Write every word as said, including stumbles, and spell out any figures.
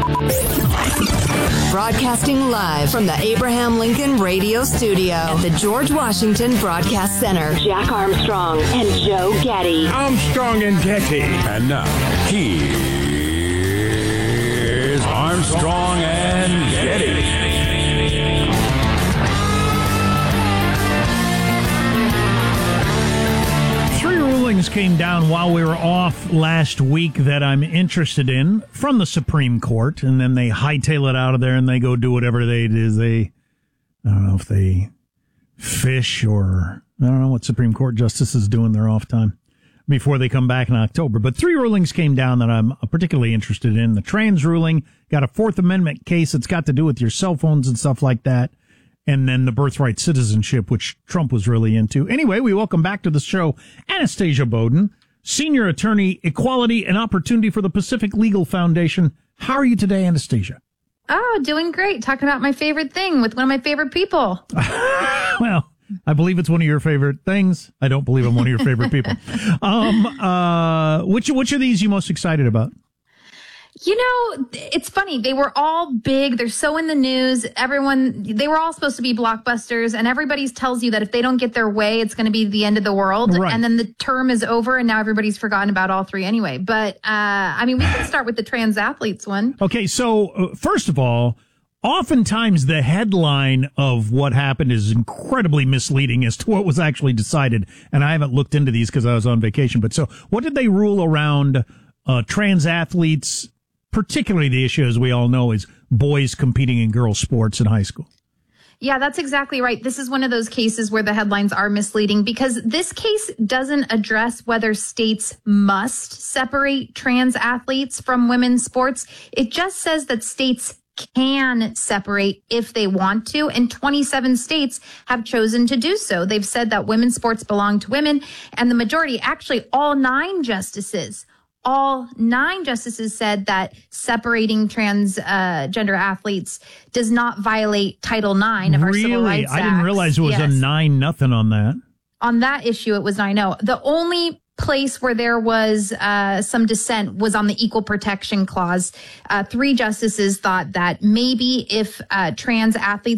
Broadcasting live from the Abraham Lincoln Radio Studio at the George Washington Broadcast Center. Jack Armstrong and Joe Getty. Armstrong and Getty. And now, here's Armstrong and Getty. Came down while we were off last week that I'm interested in from the Supreme Court, and then they hightail it out of there and they go do whatever they do. They, I don't know if they fish or I don't know what Supreme Court justices do in their off time before they come back in October. But three rulings came down that I'm particularly interested in. The trans ruling, got a Fourth Amendment case that's got to do with your cell phones and stuff like that. And then the birthright citizenship, which Trump was really into. Anyway, we welcome back to the show Anastasia Bowden, Senior Attorney, Equality and Opportunity for the Pacific Legal Foundation. How are you today, Anastasia? Oh, doing great. Talking about my favorite thing with one of my favorite people. Well, I believe it's one of your favorite things. I don't believe I'm one of your favorite people. Um, uh, which, which of these are you most excited about? You know, it's funny. They were all big. They're so in the news. Everyone, they were all supposed to be blockbusters, and everybody tells you that if they don't get their way, it's going to be the end of the world. Right. And then the term is over, and now everybody's forgotten about all three anyway. But, uh, I mean, we can start with the trans athletes one. Okay, so uh, first of all, oftentimes the headline of what happened is incredibly misleading as to what was actually decided. And I haven't looked into these because I was on vacation. But so what did they rule around uh, trans athletes? Particularly the issue, as we all know, is boys competing in girls' sports in high school. Yeah, that's exactly right. This is one of those cases where the headlines are misleading because this case doesn't address whether states must separate trans athletes from women's sports. It just says that states can separate if they want to, and twenty-seven states have chosen to do so. They've said that women's sports belong to women, and the majority, actually all nine justices, All nine justices said that separating transgender uh, athletes does not violate Title nine of our really? Civil Rights Act. I didn't realize it was yes. a nine nothing on that. On that issue, it was nine oh. The only place where there was uh, some dissent was on the Equal Protection Clause. Uh, three justices thought that maybe if uh, trans athletes